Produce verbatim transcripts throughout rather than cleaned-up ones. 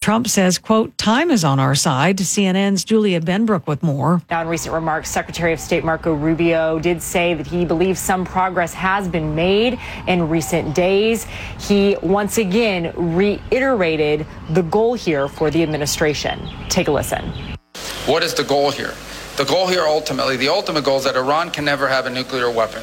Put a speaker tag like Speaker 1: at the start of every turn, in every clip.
Speaker 1: Trump says, quote, time is on our side. C N N's Julia Benbrook with more.
Speaker 2: Now, in recent remarks, Secretary of State Marco Rubio did say that he believes some progress has been made in recent days. He once again reiterated the goal here for the administration. Take a listen.
Speaker 3: What is the goal here? The goal here ultimately, the ultimate goal is that Iran can never have a nuclear weapon.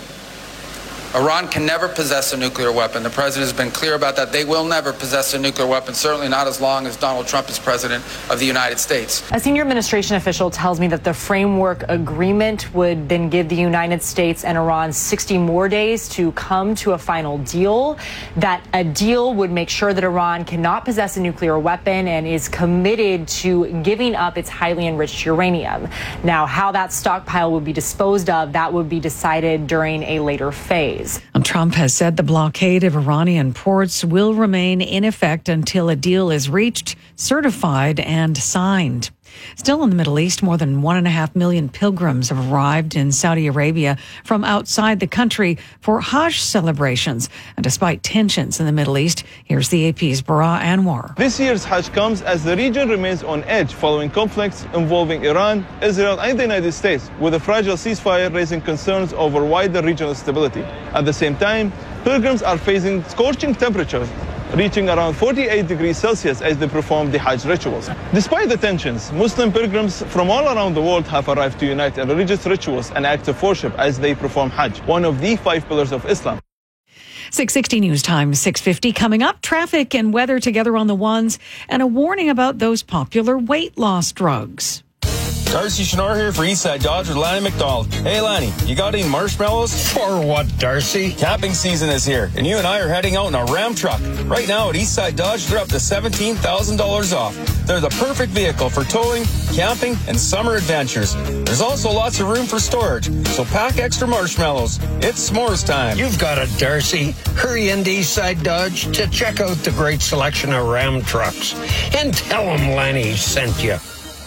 Speaker 3: Iran can never possess a nuclear weapon. The president has been clear about that. They will never possess a nuclear weapon, certainly not as long as Donald Trump is president of the United States.
Speaker 2: A senior administration official tells me that the framework agreement would then give the United States and Iran sixty more days to come to a final deal. That a deal would make sure that Iran cannot possess a nuclear weapon and is committed to giving up its highly enriched uranium. Now, how that stockpile would be disposed of, that would be decided during a later phase.
Speaker 1: Trump has said the blockade of Iranian ports will remain in effect until a deal is reached, certified, and signed. Still in the Middle East, more than one and a half million pilgrims have arrived in Saudi Arabia from outside the country for Hajj celebrations. And despite tensions in the Middle East, here's the A P's Bara Anwar.
Speaker 4: This year's Hajj comes as the region remains on edge following conflicts involving Iran, Israel, and the United States, with a fragile ceasefire raising concerns over wider regional stability. At the same time, pilgrims are facing scorching temperatures, reaching around forty-eight degrees Celsius as they perform the Hajj rituals. Despite the tensions, Muslim pilgrims from all around the world have arrived to unite in religious rituals and acts of worship as they perform Hajj, one of the five pillars of Islam.
Speaker 1: six sixty News Time, six fifty. Coming up, traffic and weather together on the ones, and a warning about those popular weight loss drugs.
Speaker 5: Darcy Schnorr here for Eastside Dodge with Lanny McDonald. Hey, Lanny, you got any marshmallows?
Speaker 6: For what, Darcy?
Speaker 5: Camping season is here, and you and I are heading out in a Ram truck. Right now at Eastside Dodge, they're up to seventeen thousand dollars off. They're the perfect vehicle for towing, camping, and summer adventures. There's also lots of room for storage, so pack extra marshmallows. It's s'mores time.
Speaker 6: You've got it, Darcy. Hurry into Eastside Dodge to check out the great selection of Ram trucks. And tell them Lanny sent you.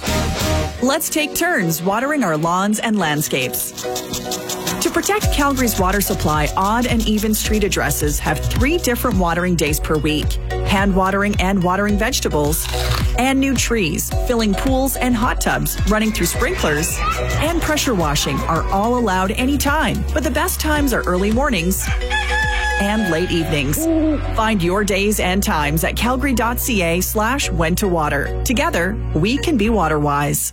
Speaker 7: Let's take turns watering our lawns and landscapes. To protect Calgary's water supply, odd and even street addresses have three different watering days per week. Hand watering and watering vegetables, and new trees, filling pools and hot tubs, running through sprinklers, and pressure washing are all allowed anytime. But the best times are early mornings and late evenings. Find your days and times at calgary.ca slash when to water. Together, we can be water wise.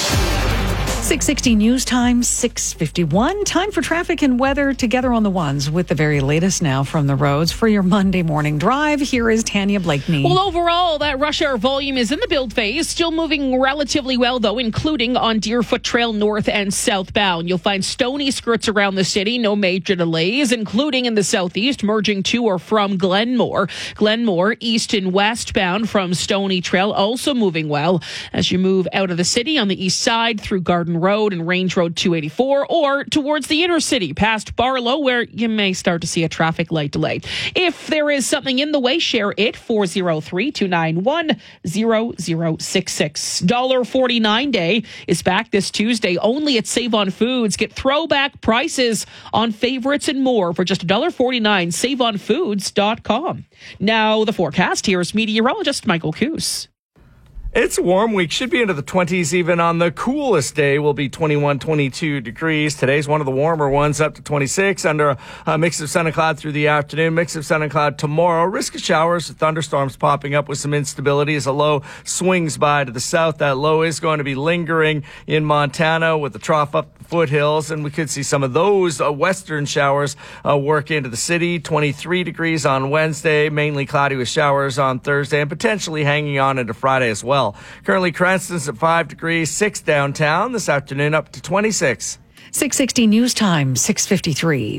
Speaker 1: six sixty News Time, six fifty-one. Time for traffic and weather together on the ones with the very latest now from the roads. For your Monday morning drive, here is Tanya Blakeney.
Speaker 8: Well, overall, that rush hour volume is in the build phase. Still moving relatively well, though, including on Deerfoot Trail north and southbound. You'll find stony skirts around the city. No major delays, including in the southeast, merging to or from Glenmore. Glenmore, east and westbound from Stony Trail, also moving well as you move out of the city on the east side through Garden Road and Range Road two eighty-four, or towards the inner city past Barlow, where you may start to see a traffic light delay. If there is something in the way, share it. four oh three, two nine one, zero zero six six. one dollar forty-nine day is back this Tuesday only at Save on Foods. Get throwback prices on favorites and more for just one dollar forty-nine. save on foods dot com. Now the forecast. Here's meteorologist Michael Coos.
Speaker 9: It's a warm week. Should be into the twenties even on the coolest day. Will be twenty-one, twenty-two degrees. Today's one of the warmer ones, up to twenty-six, under a, a mix of sun and cloud through the afternoon. Mix of sun and cloud tomorrow. Risk of showers, thunderstorms popping up with some instability as a low swings by to the south. That low is going to be lingering in Montana with the trough up the foothills, and we could see some of those uh, western showers uh, work into the city. twenty-three degrees on Wednesday, mainly cloudy with showers on Thursday, and potentially hanging on into Friday as well. Currently, Cranston's at five degrees, six downtown. This afternoon, up to twenty-six.
Speaker 1: six sixty News Time, six fifty-three.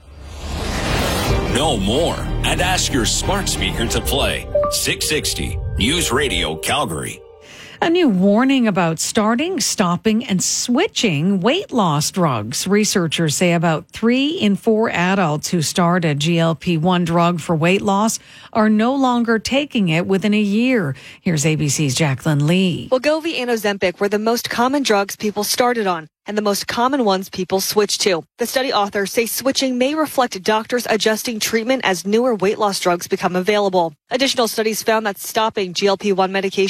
Speaker 10: Know more and ask your smart speaker to play. six sixty News Radio Calgary.
Speaker 1: A new warning about starting, stopping, and switching weight loss drugs. Researchers say about three in four adults who start a G L P one drug for weight loss are no longer taking it within a year. Here's A B C's Jacqueline Lee.
Speaker 11: Wegovy and Ozempic were the most common drugs people started on, and the most common ones people switch to. The study authors say switching may reflect doctors adjusting treatment as newer weight loss drugs become available. Additional studies found that stopping G L P one medication